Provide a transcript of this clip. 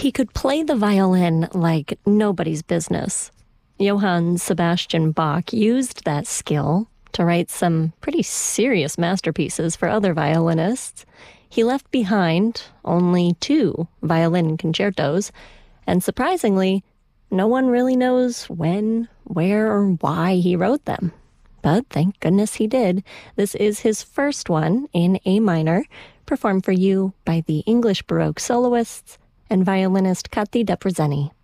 He could play the violin like nobody's business. Johann Sebastian Bach used that skill to write some pretty serious masterpieces for other violinists. He left behind only 2 violin concertos, and surprisingly, no one really knows when, where, or why he wrote them. But thank goodness he did. This is his first one in A minor, performed for you by the English Baroque soloists and violinist Kati Deprezeni.